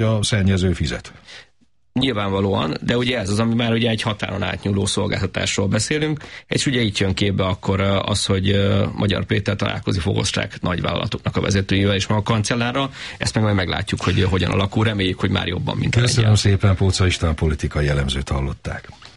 A szennyező fizet. Nyilvánvalóan, de ugye ez az, ami már ugye egy határon átnyúló szolgáltatásról beszélünk, és ugye itt jön képbe akkor az, hogy Magyar Péter találkozni fog osztrák nagyvállalatoknak a vezetőivel és a kancellárral. Ezt meg majd meglátjuk, hogy hogyan alakul. Reméljük, hogy már jobban, mint Köszönöm szépen, Póca István politikai elemzőt hallották.